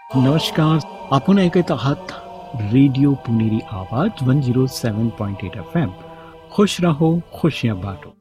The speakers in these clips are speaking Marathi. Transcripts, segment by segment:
नमस्कार. आपण ऐकत आहात रेडिओ पुणेरी आवाज 107.8 FM. खुश रहो, खुशियां बांटो.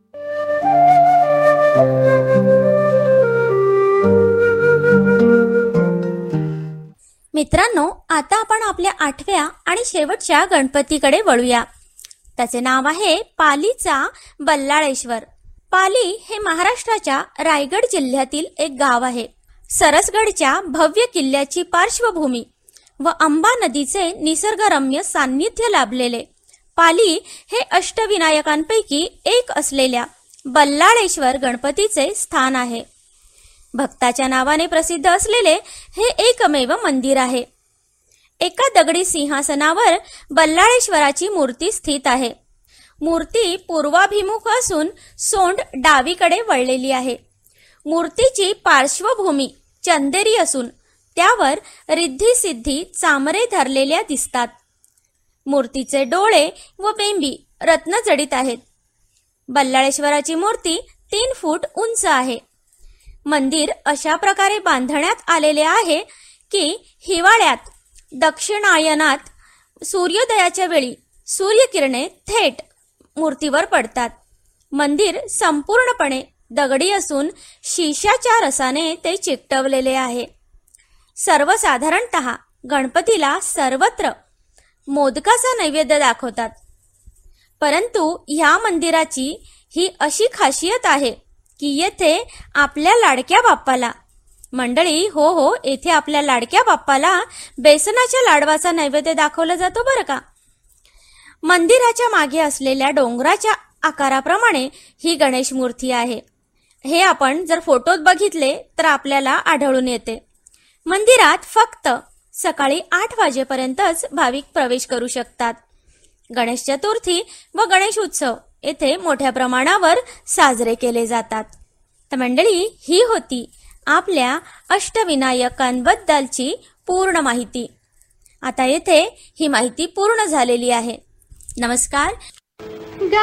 मित्रांनो, आता आपण आपल्या 8व्या आणि शेवटच्या गणपतीकडे वळूया. त्याचे नाव आहे पालीचा बल्लाळेश्वर. पाली हे महाराष्ट्राच्या रायगड जिल्ह्यातील एक गाव आहे. सरसगडच्या भव्य किल्ल्याची पार्श्वभूमी व अंबा नदीचे निसर्गरम्य सान्निध्य लाभलेले पाली हे अष्टविनायकांपैकी एक असलेल्या बल्लाळेश्वर गणपतीचे स्थान आहे. भक्ताच्या नावाने प्रसिद्ध असलेले हे एकमेव मंदिर आहे. एका दगडी सिंहासनावर बल्लाळेश्वराची मूर्ती स्थित आहे. मूर्ती पूर्वाभिमुख असून सोंड डावीकडे वळलेली आहे. मूर्तीची पार्श्वभूमी चंदेरी असून त्यावर रिद्धी सिद्धी चामरे धरलेल्या दिसतात. मूर्तीचे डोळे व बेंबी रत्नजडित आहेत. बल्लाळेश्वराची मूर्ती 3 फूट उंच आहे. मंदिर अशा प्रकारे बांधण्यात आलेले आहे की हिवाळ्यात दक्षिणायनात सूर्योदयाच्या वेळी सूर्यकिरणे थेट मूर्तीवर पडतात. मंदिर संपूर्णपणे दगडी असून शिशाच्या रसाने ते चिकटवलेले आहे. सर्वसाधारणतः गणपतीला सर्वत्र मोदकाचा नैवेद्य दाखवतात. परंतु ह्या मंदिराची ही अशी खासियत आहे की येथे आपल्या लाडक्या बाप्पाला मंडळी हो येथे आपल्या लाडक्या बाप्पाला बेसनाच्या लाडवाचा नैवेद्य दाखवला जातो बरं का. मंदिराच्या मागे असलेल्या डोंगराच्या आकाराप्रमाणे ही गणेश मूर्ती आहे. हे आपण जर फोटोत बघितले तर आपल्याला आढळून येते. मंदिरात फक्त सकाळी 8 वाजेपर्यंतच भाविक प्रवेश करू शकतात. गणेश चतुर्थी व गणेश उत्सव येथे मोठ्या प्रमाणावर साजरे केले जातात. तर मंडळी, ही होती आपल्या अष्टविनायकांबद्दलची पूर्ण माहिती. आता येथे ही माहिती पूर्ण झालेली आहे. नमस्कार.